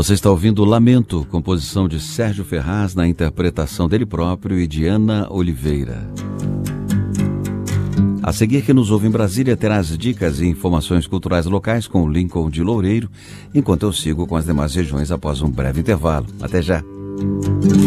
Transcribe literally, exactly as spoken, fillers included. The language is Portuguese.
Você está ouvindo Lamento, composição de Sérgio Ferraz, na interpretação dele próprio e de Ana Oliveira. A seguir, quem nos ouve em Brasília terá as dicas e informações culturais locais com o Lincoln de Loureiro, enquanto eu sigo com as demais regiões após um breve intervalo. Até já!